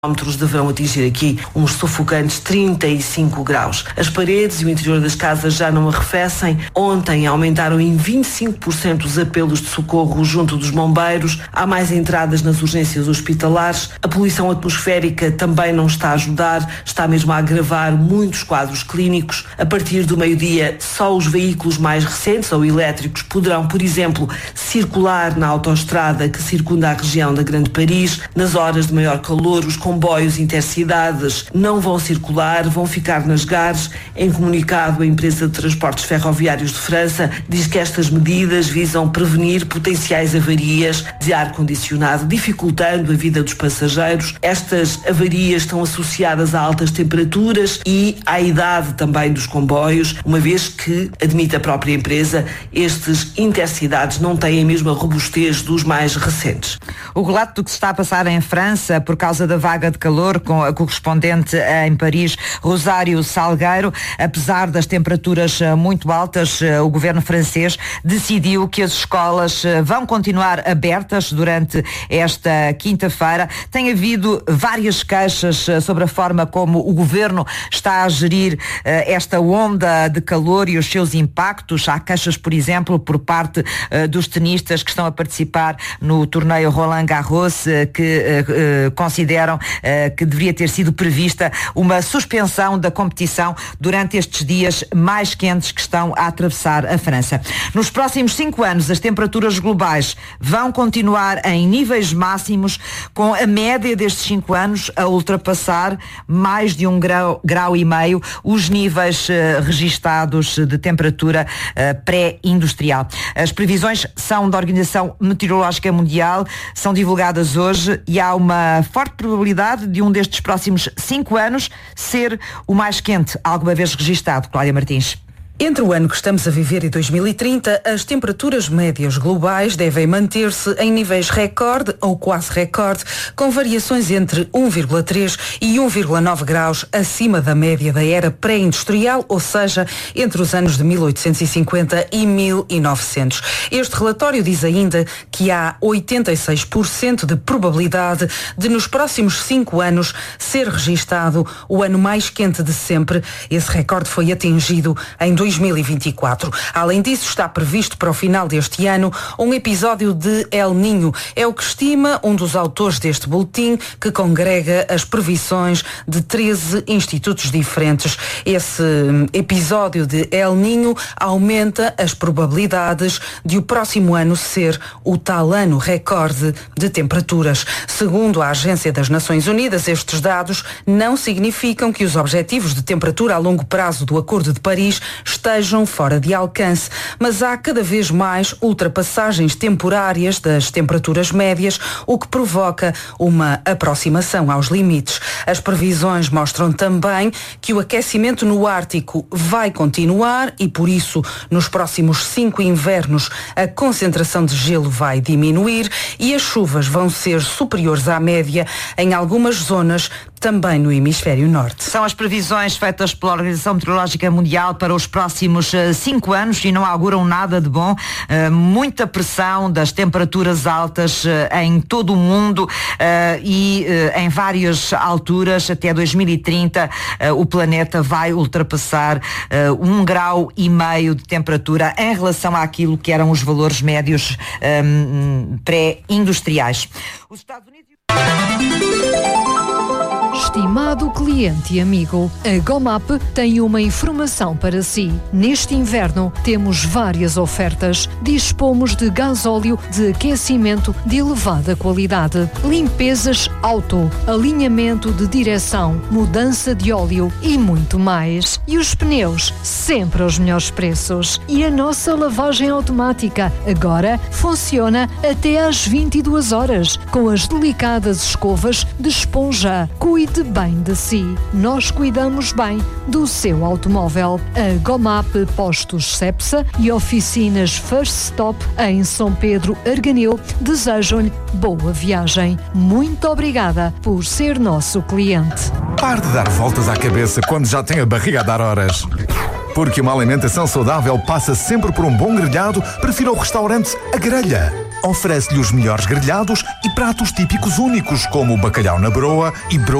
deverão atingir aqui uns sufocantes 35 graus. As paredes e o interior das casas já não arrefecem. Ontem aumentaram em 25% os apelos de socorro junto dos bombeiros. Há mais entradas nas urgências hospitalares. A poluição atmosférica também não está a ajudar, está mesmo a agravar muitos quadros clínicos. A partir do meio-dia, só os veículos mais recentes ou elétricos poderão, por exemplo, circular na autoestrada que circunda a região da Grande Paris. Nas horas de maior calor, os comboios intercidades não vão circular, vão ficar nas gares. Em comunicado, a empresa de transportes ferroviários de França diz que estas medidas visam prevenir potenciais avarias de ar-condicionado, dificultando a vida dos passageiros. Estas avarias estão associadas a altas temperaturas e à idade também dos comboios, uma vez que, admite a própria empresa, estes intercidades não têm a mesma robustez dos mais recentes. O relato do que se está a passar em França por causa da vaga de calor, com a correspondente em Paris, Rosário Salgueiro. Apesar das temperaturas muito altas, o governo francês decidiu que as escolas vão continuar abertas durante esta quinta-feira. Tem havido várias queixas sobre a forma como o governo está a gerir esta onda de calor e os seus impactos. Há queixas, por exemplo, por parte dos tenistas que estão a participar no torneio Roland Garros, que consideram que deveria ter sido prevista uma suspensão da competição durante estes dias mais quentes que estão a atravessar a França. Nos próximos 5 anos, as temperaturas globais vão continuar em níveis máximos, com a média destes 5 anos a ultrapassar mais de 1,5 grau os níveis registados de temperatura pré-industrial. As previsões são da Organização Meteorológica Mundial, são divulgadas hoje e há uma forte probabilidade de um destes próximos 5 anos ser o mais quente alguma vez registado. Cláudia Martins. Entre o ano que estamos a viver e 2030, as temperaturas médias globais devem manter-se em níveis recorde ou quase recorde, com variações entre 1,3 e 1,9 graus acima da média da era pré-industrial, ou seja, entre os anos de 1850 e 1900. Este relatório diz ainda que há 86% de probabilidade de nos próximos 5 anos ser registado o ano mais quente de sempre. Esse recorde foi atingido em 2024. Além disso, está previsto para o final deste ano um episódio de El Niño. É o que estima um dos autores deste boletim, que congrega as previsões de 13 institutos diferentes. Esse episódio de El Niño aumenta as probabilidades de o próximo ano ser o tal ano recorde de temperaturas. Segundo a Agência das Nações Unidas, estes dados não significam que os objetivos de temperatura a longo prazo do Acordo de Paris estejam fora de alcance, mas há cada vez mais ultrapassagens temporárias das temperaturas médias, o que provoca uma aproximação aos limites. As previsões mostram também que o aquecimento no Ártico vai continuar e, por isso, nos próximos 5 invernos, a concentração de gelo vai diminuir e as chuvas vão ser superiores à média em algumas zonas, também no hemisfério norte. São as previsões feitas pela Organização Meteorológica Mundial para os próximos 5 anos e não auguram nada de bom. Muita pressão das temperaturas altas em todo o mundo e em várias alturas. Até 2030 o planeta vai ultrapassar 1,5 grau de temperatura em relação àquilo que eram os valores médios pré-industriais. Os Estados Unidos... Estimado cliente e amigo, a Gomap tem uma informação para si. Neste inverno temos várias ofertas. Dispomos de gasóleo de aquecimento de elevada qualidade, limpezas auto, alinhamento de direção, mudança de óleo e muito mais. E os pneus, sempre aos melhores preços. E a nossa lavagem automática agora funciona até às 22 horas, com as delicadas escovas de esponja. Cuide bem de si. Nós cuidamos bem do seu automóvel. A Gomap Postos Cepsa e oficinas First Stop em São Pedro Arganil desejam-lhe boa viagem. Muito obrigada por ser nosso cliente. Pare de dar voltas à cabeça quando já tem a barriga a dar horas. Porque uma alimentação saudável passa sempre por um bom grelhado, prefira o restaurante A Grelha. oferece-lhe os melhores grelhados e pratos típicos únicos, como o bacalhau na broa e broa